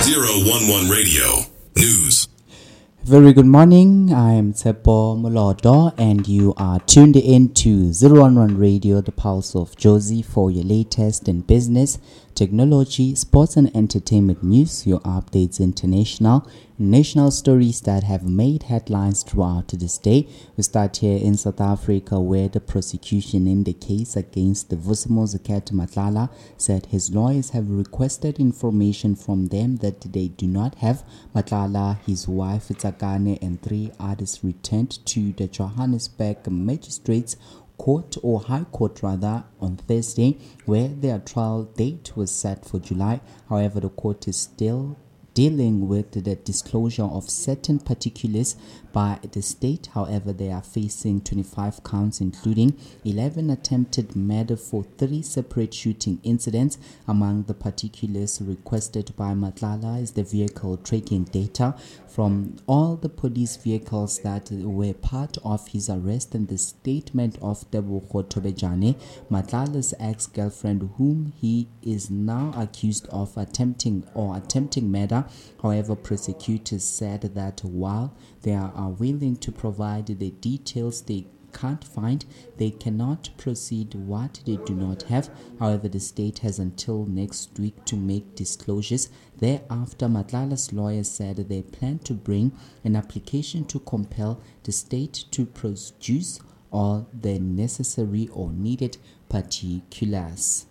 011 Radio News. Very good morning. I am Tsepo Molodo and you are tuned in to 011 Radio, the pulse of Jozi, for your latest in business, technology, sports and entertainment news, your updates, international and national stories that have made headlines throughout this day. We start here in South Africa, where the prosecution in the case against the Vusimo Zakat Matlala said his lawyers have requested information from them that they do not have. Matlala, his wife Tsakane and 3 others returned to the Johannesburg Magistrates Court, or High Court rather, on Thursday, where their trial date was set for July. However, the court is still dealing with the disclosure of certain particulars by the state. However, they are facing 25 counts, including 11 attempted murder for 3 separate shooting incidents. Among the particulars requested by Matlala is the vehicle tracking data from all the police vehicles that were part of his arrest, and the statement of Tebogo Tobejane, Matlala's ex-girlfriend, whom he is now accused of attempting murder. However, prosecutors said that while they are willing to provide the details they can't find, they cannot proceed what they do not have. However, the state has until next week to make disclosures. Thereafter, Matlala's lawyers said they plan to bring an application to compel the state to produce all the necessary or needed particulars.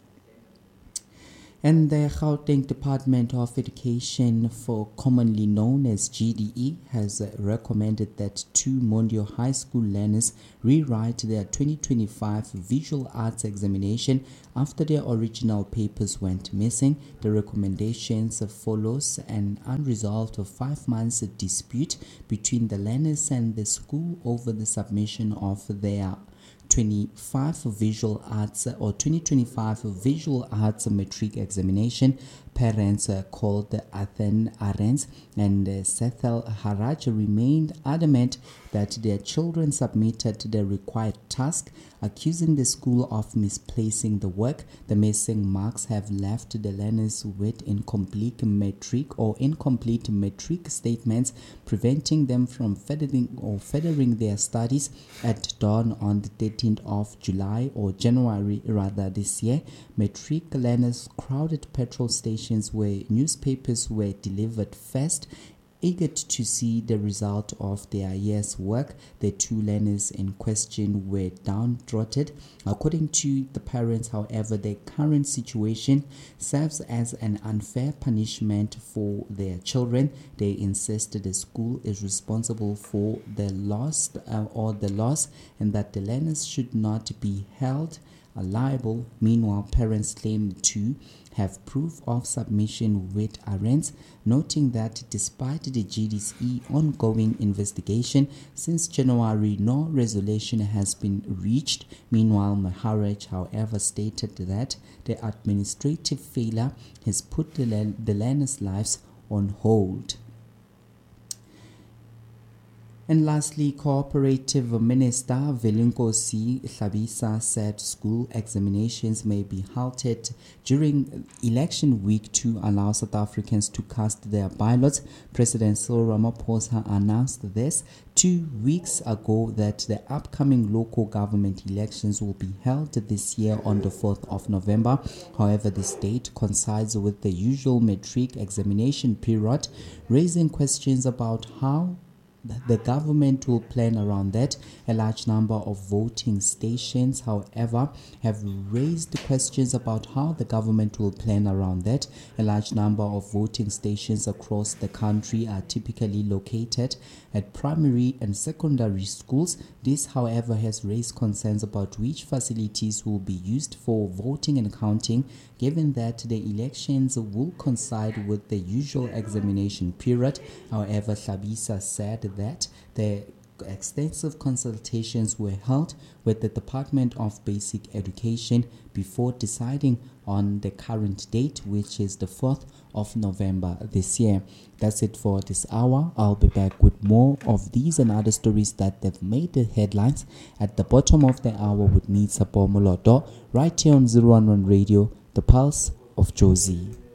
And the Gauteng Department of Education, commonly known as GDE, has recommended that 2 Mondio High School learners rewrite their 2025 Visual Arts examination after their original papers went missing. The recommendations follows an unresolved 5 months dispute between the learners and the school over the submission of their 2025 Visual Arts Matric Examination. Parents called Athen Arens and Sethel Haraj remained adamant that their children submitted the required task, accusing the school of misplacing the work. The missing marks have left the learners with incomplete matric statements, preventing them from furthering their studies. At dawn on the 13th of January this year, matric learners crowded petrol stations where newspapers were delivered first. Eager to see the result of their year's work, the 2 learners in question were downtrodden. According to the parents, however, the current situation serves as an unfair punishment for their children. They insist the school is responsible for the loss, and that the learners should not be held liable. Meanwhile, parents claim to have proof of submission with Arends, noting that despite the GDE ongoing investigation since January, no resolution has been reached. Meanwhile, Maharaj, however, stated that the administrative failure has put the learners' lives on hold. And lastly, Cooperative Minister Velinkosi Hlabisa said school examinations may be halted during election week to allow South Africans to cast their ballots. President Cyril Ramaphosa announced this 2 weeks ago, that the upcoming local government elections will be held this year on the 4th of November. However, the state coincides with the usual matric examination period, raising questions about how the government will plan around that. A large number of voting stations, however, have raised questions about how the government will plan around that. A large number of voting stations across the country are typically located at primary and secondary schools. This, however, has raised concerns about which facilities will be used for voting and counting, given that the elections will coincide with the usual examination period. However, Hlabisa said that the extensive consultations were held with the Department of Basic Education before deciding on the current date, which is the 4th of November this year. That's it for this hour. I'll be back with more of these and other stories that have made the headlines at the bottom of the hour with me, Tsepo Molodo, right here on 011 Radio, the pulse of Jozi.